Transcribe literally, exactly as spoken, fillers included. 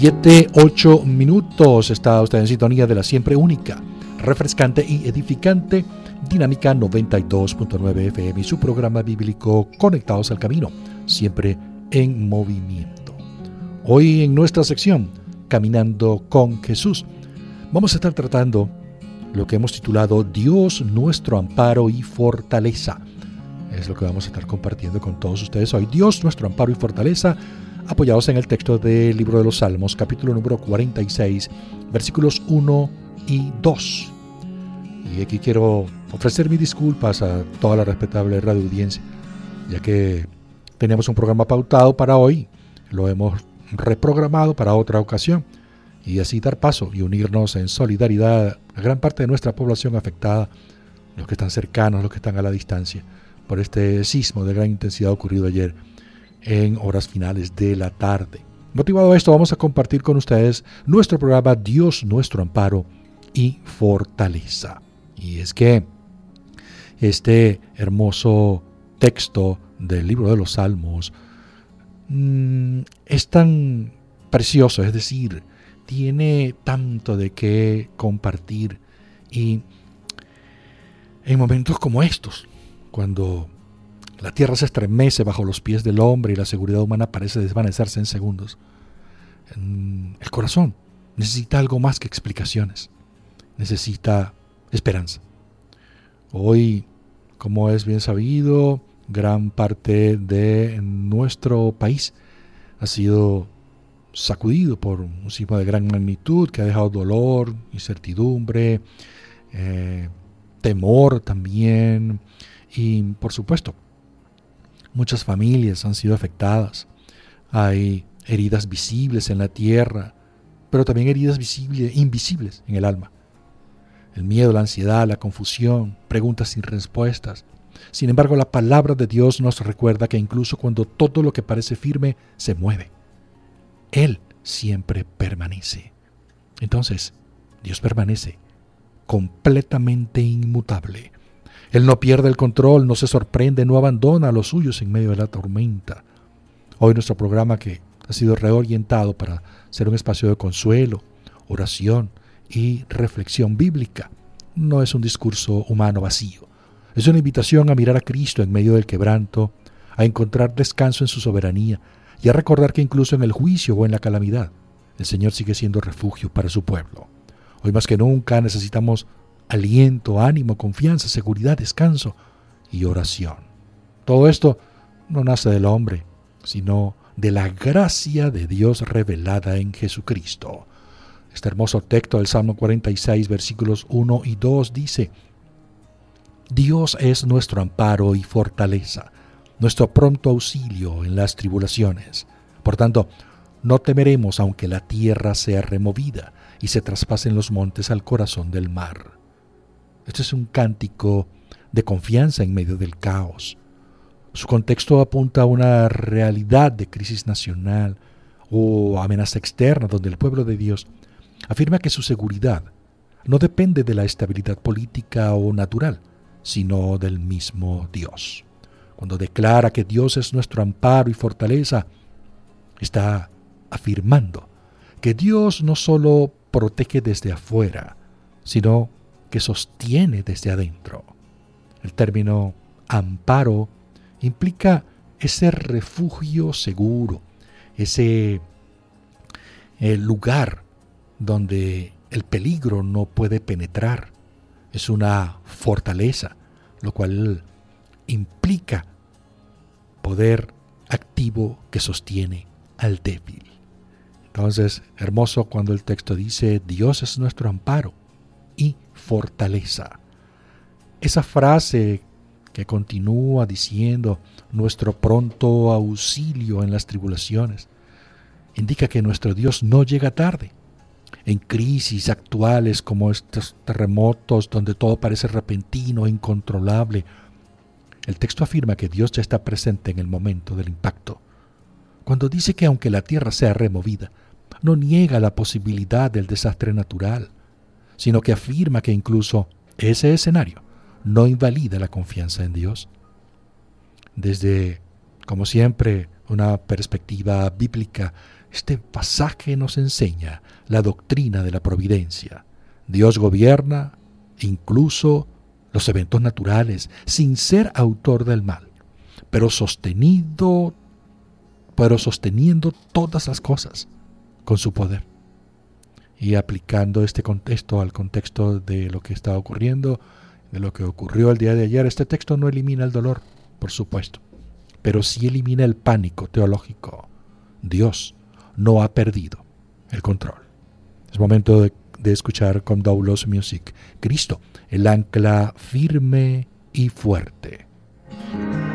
siete, ocho minutos. Está usted en sintonía de la siempre única, refrescante y edificante Dinámica noventa y dos punto nueve F M y su programa bíblico Conectados al Camino, siempre en movimiento. Hoy en nuestra sección Caminando con Jesús vamos a estar tratando lo que hemos titulado Dios nuestro amparo y fortaleza. Es lo que vamos a estar compartiendo con todos ustedes hoy. Dios nuestro amparo y fortaleza, apoyados en el texto del libro de los Salmos, capítulo número cuarenta y seis, versículos uno y dos. Y aquí quiero ofrecer mis disculpas a toda la respetable radio audiencia, ya que teníamos un programa pautado para hoy, lo hemos reprogramado para otra ocasión, y así dar paso y unirnos en solidaridad a gran parte de nuestra población afectada, los que están cercanos, los que están a la distancia, por este sismo de gran intensidad ocurrido ayer en horas finales de la tarde. Motivado a esto, vamos a compartir con ustedes nuestro programa Dios nuestro amparo y fortaleza. Y es que este hermoso texto del libro de los Salmos mmm, es tan precioso, es decir, tiene tanto de qué compartir, y en momentos como estos, cuando la tierra se estremece bajo los pies del hombre y la seguridad humana parece desvanecerse en segundos, el corazón necesita algo más que explicaciones, necesita esperanza. Hoy, como es bien sabido, gran parte de nuestro país ha sido sacudido por un sismo de gran magnitud que ha dejado dolor, incertidumbre, eh, temor también, y por supuesto muchas familias han sido afectadas. Hay heridas visibles en la tierra, pero también heridas visibles, invisibles en el alma. El miedo, la ansiedad, la confusión, preguntas sin respuestas. Sin embargo, la palabra de Dios nos recuerda que incluso cuando todo lo que parece firme se mueve, Él siempre permanece. Entonces, Dios permanece completamente inmutable. Él no pierde el control, no se sorprende, no abandona a los suyos en medio de la tormenta. Hoy nuestro programa, que ha sido reorientado para ser un espacio de consuelo, oración y reflexión bíblica, no es un discurso humano vacío. Es una invitación a mirar a Cristo en medio del quebranto, a encontrar descanso en su soberanía y a recordar que incluso en el juicio o en la calamidad, el Señor sigue siendo refugio para su pueblo. Hoy más que nunca necesitamos aliento, ánimo, confianza, seguridad, descanso y oración. Todo esto no nace del hombre, sino de la gracia de Dios revelada en Jesucristo. Este hermoso texto del Salmo cuarenta y seis, versículos uno y dos dice: Dios es nuestro amparo y fortaleza, nuestro pronto auxilio en las tribulaciones. Por tanto, no temeremos aunque la tierra sea removida y se traspasen los montes al corazón del mar. Este es un cántico de confianza en medio del caos. Su contexto apunta a una realidad de crisis nacional o amenaza externa donde el pueblo de Dios afirma que su seguridad no depende de la estabilidad política o natural, sino del mismo Dios. Cuando declara que Dios es nuestro amparo y fortaleza, está afirmando que Dios no solo protege desde afuera, sino que sostiene desde adentro. El término amparo implica ese refugio seguro, ese eh, lugar donde el peligro no puede penetrar. Es una fortaleza, lo cual implica poder activo que sostiene al débil. Entonces, hermoso cuando el texto dice: Dios es nuestro amparo y fortaleza. Esa frase que continúa diciendo nuestro pronto auxilio en las tribulaciones indica que nuestro Dios no llega tarde. En crisis actuales como estos terremotos donde todo parece repentino e incontrolable, el texto afirma que Dios ya está presente en el momento del impacto. Cuando dice que aunque la tierra sea removida, no niega la posibilidad del desastre natural, sino que afirma que incluso ese escenario no invalida la confianza en Dios. Desde, como siempre, una perspectiva bíblica, Este pasaje nos enseña la doctrina de la providencia. Dios gobierna incluso los eventos naturales sin ser autor del mal, pero sostenido, pero sosteniendo todas las cosas con su poder. Y aplicando este contexto al contexto de lo que está ocurriendo, de lo que ocurrió el día de ayer, este texto no elimina el dolor, por supuesto, pero sí elimina el pánico teológico. Dios no ha perdido el control. Es momento de, de escuchar con Doulos Music, Cristo, el ancla firme y fuerte.